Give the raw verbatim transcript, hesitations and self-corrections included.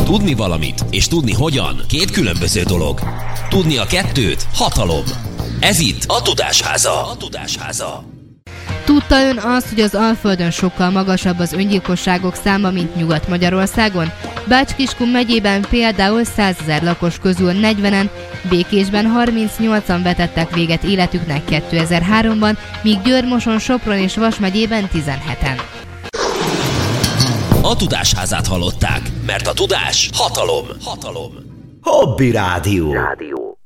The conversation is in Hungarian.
Tudni valamit és tudni hogyan két különböző dolog. Tudni a kettőt hatalom. Ez itt a Tudásháza. A Tudásháza. Tudta ön azt, hogy az Alföldön sokkal magasabb az öngyilkosságok száma, mint Nyugat-Magyarországon? Bács-Kiskun megyében például százezer lakos közül negyvenen, Békésben harmincnyolcan vetettek véget életüknek kétezer-háromban, míg Győr-Moson, Sopron és Vas megyében tizenheten. A Tudásházát hallották, mert a tudás hatalom. Hatalom. Hobby Rádió. Rádió.